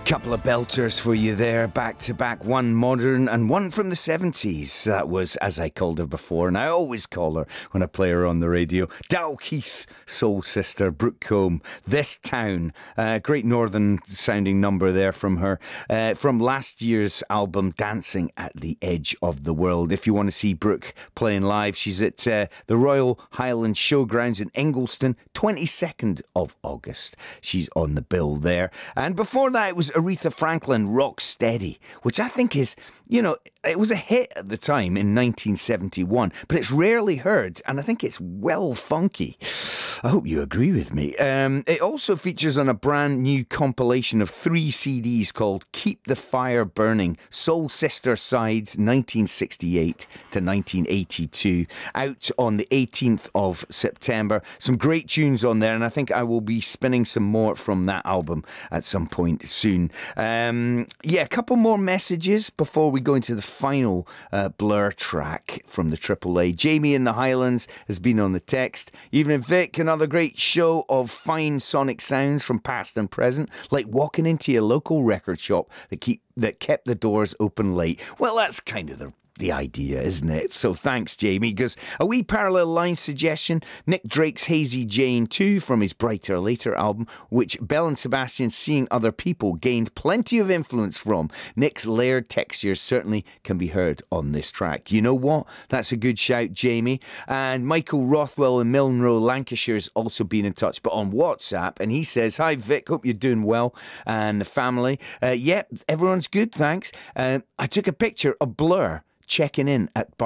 Couple of belters for you there, back to back, one modern and one from the 70s. That was As I Called Her Before, and I always call her when I play her on the radio. Dalkeith, Soul Sister, Brooke Combe, This Town. Great northern sounding number there from her. From last year's album, Dancing at the Edge of the World. If you want to see Brooke playing live, she's at the Royal Highland Showgrounds in Ingliston, 22nd of August. She's on the bill there. And before that, it was Aretha Franklin, Rock Steady, which I think is, you know, it was a hit at the time in 1971, but it's rarely heard, and I think it's well funky. I hope you agree with me. It also features on a brand new compilation of 3 CDs called Keep the Fire Burning, Soul Sister Sides 1968 to 1982, out on the 18th of September. Some great tunes on there, and I think I will be spinning some more from that album at some point soon. A couple more messages before we go into the final Blur track from the AAA. Jamie in the Highlands has been on the text. Evening Vic, another great show of fine sonic sounds from past and present, like walking into your local record shop that kept the doors open late. Well, that's kind of the idea, isn't it? So thanks, Jamie. Because a wee parallel line suggestion, Nick Drake's Hazy Jane 2 from his Brighter Later album, which Belle and Sebastian's Seeing Other People gained plenty of influence from. Nick's layered textures certainly can be heard on this track. You know what? That's a good shout, Jamie. And Michael Rothwell in Milnrow, Lancashire's also been in touch, but on WhatsApp, and he says, "Hi Vic, hope you're doing well and the family." Everyone's good, thanks. I took a picture of Blur checking in at